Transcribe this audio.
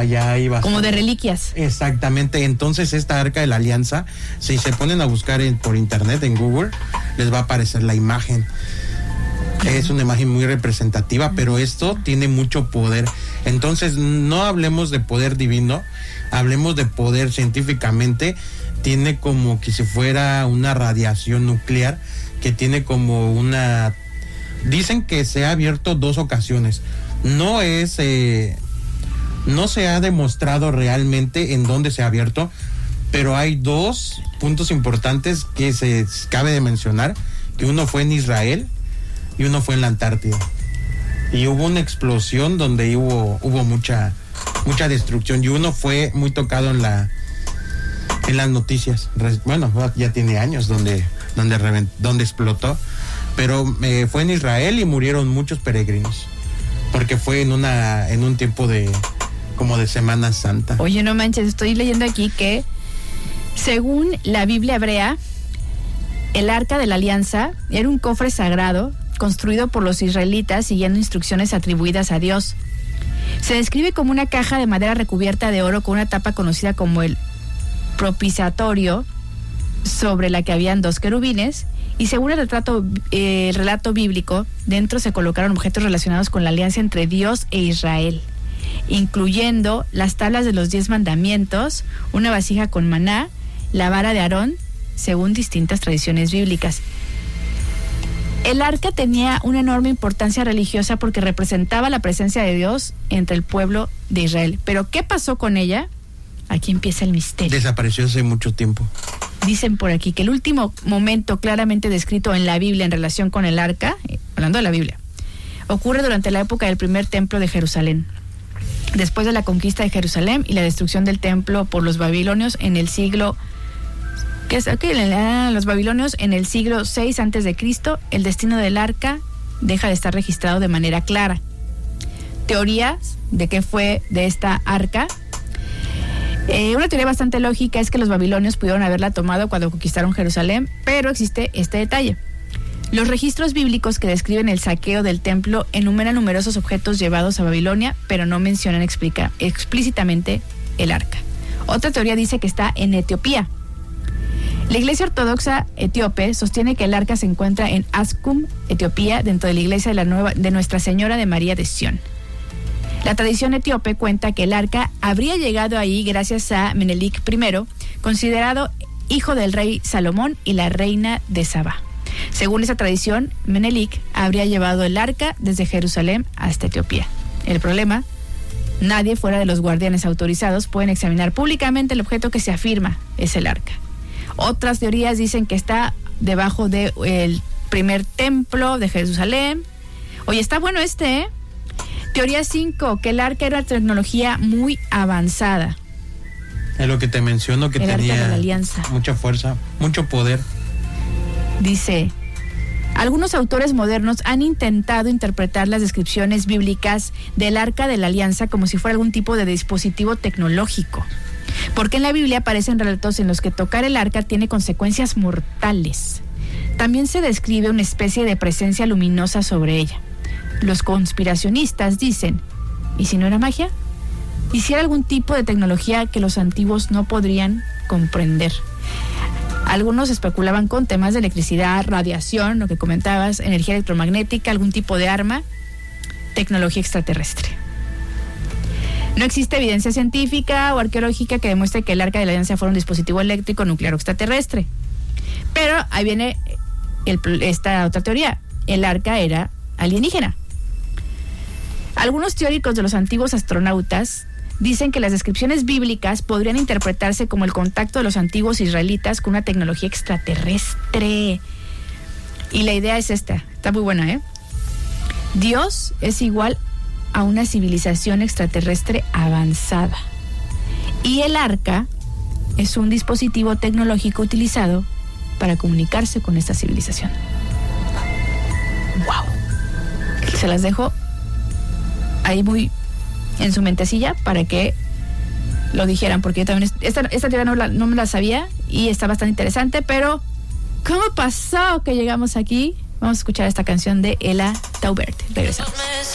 allá hay bastante. Como de reliquias. Exactamente. Entonces esta Arca de la Alianza, si se ponen a buscar por internet, en Google, les va a aparecer la imagen. Es una imagen muy representativa, pero esto tiene mucho poder. Entonces no hablemos de poder divino, hablemos de poder científicamente. Tiene como que si fuera una radiación nuclear, que tiene como una... Dicen que se ha abierto 2 ocasiones. No se ha demostrado realmente en dónde se ha abierto, pero hay 2 puntos importantes que se cabe de mencionar, que uno fue en Israel y uno fue en la Antártida. Y hubo una explosión donde hubo mucha destrucción, y uno fue muy tocado en las noticias. Bueno, ya tiene años donde explotó, pero fue en Israel y murieron muchos peregrinos, porque fue en un tiempo como de Semana Santa. Oye, no manches, estoy leyendo aquí que según la Biblia hebrea, el Arca de la Alianza era un cofre sagrado construido por los israelitas siguiendo instrucciones atribuidas a Dios. Se describe como una caja de madera recubierta de oro con una tapa conocida como el propiciatorio, sobre la que habían 2 querubines, y según el relato bíblico, dentro se colocaron objetos relacionados con la alianza entre Dios e Israel, incluyendo las tablas de los 10 mandamientos, una vasija con maná, la vara de Aarón, según distintas tradiciones bíblicas. El arca tenía una enorme importancia religiosa porque representaba la presencia de Dios entre el pueblo de Israel. Pero ¿qué pasó con ella? Aquí empieza el misterio. Desapareció hace mucho tiempo. Dicen por aquí que el último momento claramente descrito en la Biblia en relación con el arca, hablando de la Biblia, ocurre durante la época del primer templo de Jerusalén. Después de la conquista de Jerusalén y la destrucción del templo por los babilonios en el siglo... los babilonios en el siglo VI a.C., el destino del arca deja de estar registrado de manera clara. Teorías de qué fue de esta arca. Una teoría bastante lógica es que los babilonios pudieron haberla tomado cuando conquistaron Jerusalén, pero existe este detalle. Los registros bíblicos que describen el saqueo del templo enumeran numerosos objetos llevados a Babilonia, pero no mencionan explícitamente el arca. Otra teoría dice que está en Etiopía. La Iglesia Ortodoxa etíope sostiene que el arca se encuentra en Askum, Etiopía, dentro de la iglesia de Nuestra Señora de María de Sión. La tradición etíope cuenta que el arca habría llegado ahí gracias a Menelik I, considerado hijo del rey Salomón y la reina de Sabá. Según esa tradición, Menelik habría llevado el arca desde Jerusalén hasta Etiopía. El problema: nadie fuera de los guardianes autorizados pueden examinar públicamente el objeto que se afirma es el arca. Otras teorías dicen que está debajo del primer templo de Jerusalén. Oye, está bueno ¿eh? Teoría 5, que el arca era tecnología muy avanzada. Es lo que te menciono, que el tenía arca de la alianza. Mucha fuerza, mucho poder. Dice, algunos autores modernos han intentado interpretar las descripciones bíblicas del arca de la alianza como si fuera algún tipo de dispositivo tecnológico. Porque en la Biblia aparecen relatos en los que tocar el arca tiene consecuencias mortales. También se describe una especie de presencia luminosa sobre ella. Los conspiracionistas dicen, ¿y si no era magia? ¿Y si era algún tipo de tecnología que los antiguos no podrían comprender? Algunos especulaban con temas de electricidad, radiación, lo que comentabas, energía electromagnética, algún tipo de arma, tecnología extraterrestre. No existe evidencia científica o arqueológica que demuestre que el arca de la alianza fuera un dispositivo eléctrico, nuclear o extraterrestre. Pero ahí viene esta otra teoría. El arca era alienígena. Algunos teóricos de los antiguos astronautas dicen que las descripciones bíblicas podrían interpretarse como el contacto de los antiguos israelitas con una tecnología extraterrestre. Y la idea es esta, está muy buena, Dios es igual a una civilización extraterrestre avanzada. Y el arca es un dispositivo tecnológico utilizado para comunicarse con esta civilización. ¡Wow! Se las dejo ahí muy en su mentecilla para que lo dijeran, porque yo también esta teoría no me la sabía y está bastante interesante, pero ¿cómo pasó que llegamos aquí? Vamos a escuchar esta canción de Ella Taubert. Regresamos.